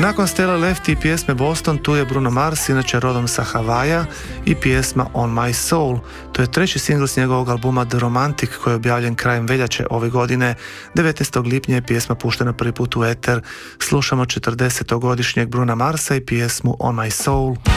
Nakon Stella Lefty i pjesme Boston, tu je Bruno Mars, inače rodom sa Havaja, i pjesma On My Soul. To je treći singl s njegovog albuma The Romantic koji je objavljen krajem veljače ove godine. 19. lipnja je pjesma puštena prvi put u eter. Slušamo 40-godišnjeg Bruna Marsa i pjesmu On My Soul.